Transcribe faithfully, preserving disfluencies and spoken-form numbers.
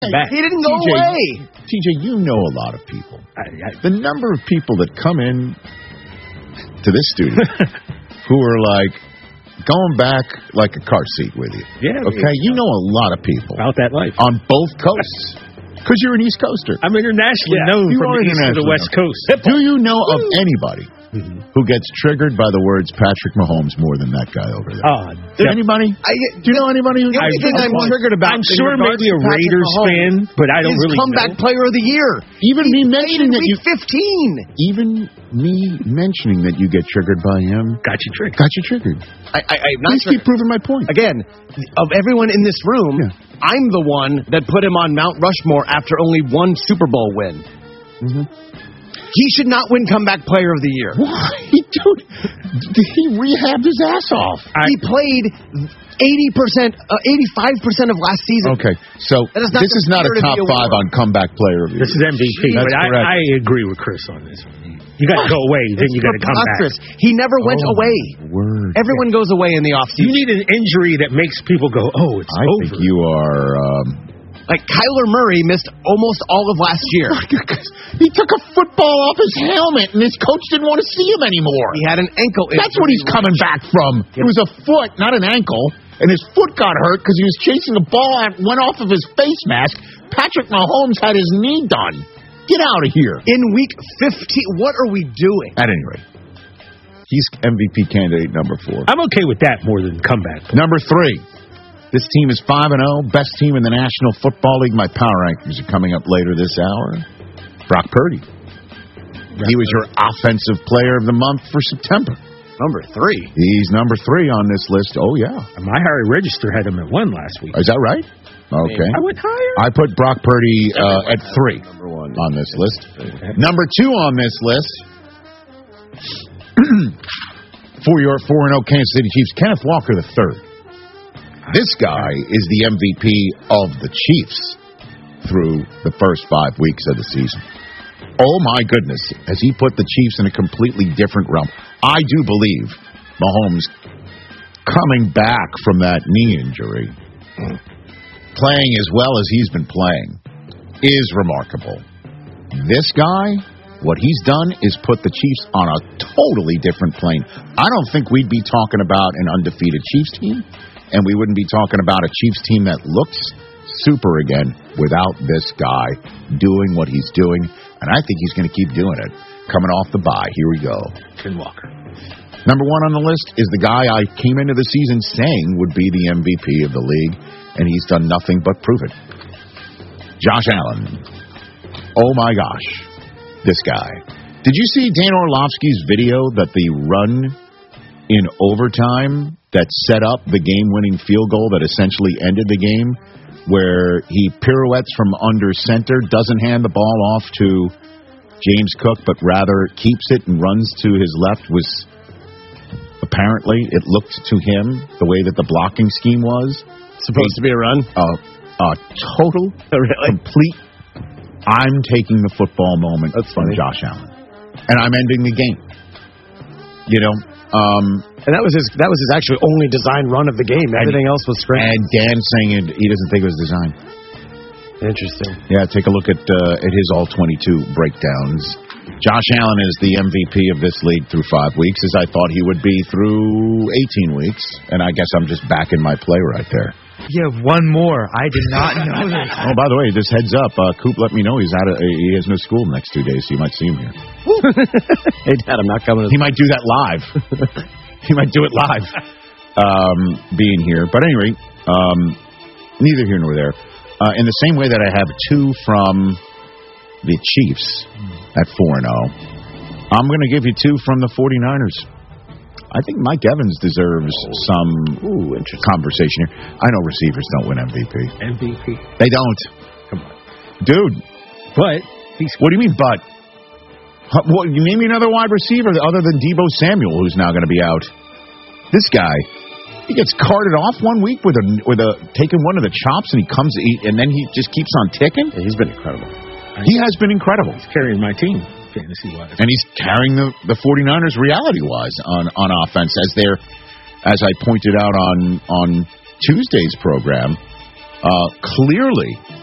back. He didn't go T J, away. T J, you know a lot of people. I, I, The number of people that come in to this studio who are like going back like a car seat with you. Yeah. Okay, you know a lot of people about that life. on both coasts because you're an East Coaster. I'm internationally Yeah, known you from are the East to the internationally West known. Coast. Do you know of anybody Mhm. who gets triggered by the words Patrick Mahomes more than that guy over there? Oh, Does anybody? I, Do you know anybody who? the only thing I'm triggered about, I'm in sure regards maybe a to Patrick Raiders Mahomes, fan, but I don't is really comeback know. player of the year. Even me mentioning that you, Week fifteen. even me mentioning that you get triggered by him, Got you tricked. got you triggered. I, I, I'm not Please keep proving my point. Again, of everyone in this room, Yeah. I'm the one that put him on Mount Rushmore after only one Super Bowl win. Mm-hmm. He should not win comeback player of the year. Why, dude? He rehabbed his ass off. He played eighty percent, uh, eighty-five percent of last season. Okay, so That is not this is not a considered top to be a five award. on comeback player of the This is year. M V P, That's but I, correct. I agree with Chris on this. You got to go away, then It's you got to come back. preposterous. He never went Oh, away. Word. Everyone goes away in the You offseason. need an injury that makes people go, "Oh, it's I over." think you are. Um, Like Kyler Murray missed almost all of last year. he took a football off his helmet, and his coach didn't want to see him anymore. He had an ankle injury. That's what he's coming back from. It was a foot, not an ankle, and his foot got hurt because he was chasing a ball and went off of his face mask. Patrick Mahomes had his knee done. Get out of here. In week fifteen, what are we doing? At any rate, he's M V P candidate number four. I'm okay with that more than comeback. Number three. This team is five and oh, best team in the National Football League. My power rankings are coming up later this hour. Brock Purdy. He was your offensive player of the month for September. Number three. He's number three on this list. Oh, yeah. My Harry Register had him at one last week. Is that right? Okay. I went higher. I put Brock Purdy uh, at three Number one. on this list. Number two on this list for your four and oh Kansas City Chiefs, Kenneth Walker the third. This guy is the M V P of the Chiefs through the first five weeks of the season. Oh, my goodness. Has he put the Chiefs in a completely different realm? I do believe Mahomes coming back from that knee injury, playing as well as he's been playing, is remarkable. This guy, what he's done is put the Chiefs on a totally different plane. I don't think we'd be talking about an undefeated Chiefs team. And we wouldn't be talking about a Chiefs team that looks super again without this guy doing what he's doing. And I think he's going to keep doing it. Coming off the bye. Here we go. Ken Walker. Number one on the list is the guy I came into the season saying would be the M V P of the league. And he's done nothing but prove it. Josh Allen. Oh, my gosh. This guy. Did you see Dan Orlovsky's video that the run in overtime that set up the game-winning field goal that essentially ended the game, where he pirouettes from under center, doesn't hand the ball off to James Cook, but rather keeps it and runs to his left, was apparently, it looked to him, the way that the blocking scheme was. Supposed to be a run? A, a total, Really? complete, I'm taking the football moment That's from funny. Josh Allen. And I'm ending the game. You know, um, And that was his. That was his actually only design run of the game. Everything else was scripted. and Dan saying it, he doesn't think it was designed. Interesting. Yeah, take a look at uh, at his all twenty-two breakdowns. Josh Allen is the M V P of this league through five weeks, as I thought he would be through eighteen weeks. And I guess I'm just back in my play right there. You have one more. I did not know this. Oh, by the way, just heads up, uh, Coop let me know he's out of, he has no school the next two days, so you might see him here. Hey, Dad, I'm not coming. To He might do that live. He might do it live, um, being here. But anyway, um, neither here nor there. Uh, in the same way that I have two from the Chiefs at four and oh, I'm going to give you two from the forty-niners. I think Mike Evans deserves some ooh, conversation here. I know receivers don't win M V P. M V P. They don't. Come on. Dude, But he's what do you mean, but? Huh, What, you name me another wide receiver other than Deebo Samuel, who's now going to be out. This guy, he gets carted off one week with a with a taking one of the chops, and he comes he, and then he just keeps on ticking. Yeah, he's been incredible. He has been incredible, carrying my team fantasy-wise. and he's carrying the the forty-niners reality-wise on on offense as they're, as I pointed out on on Tuesday's program. Uh, clearly,